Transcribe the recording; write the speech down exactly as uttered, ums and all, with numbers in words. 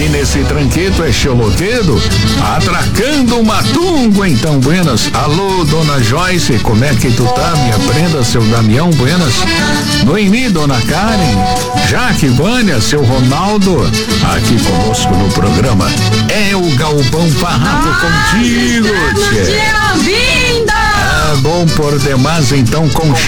nesse tranqueto é Xoloquedo, atracando o Matungo. Então, buenas. Alô, dona Joyce, como é que tu tá? Minha prenda, seu Damião, buenas. Noemi, dona Karen, Jaque, Vânia, seu Ronaldo, aqui conosco no programa. É o Galpão Farrapo contigo, tchê. É bom por demais, então, com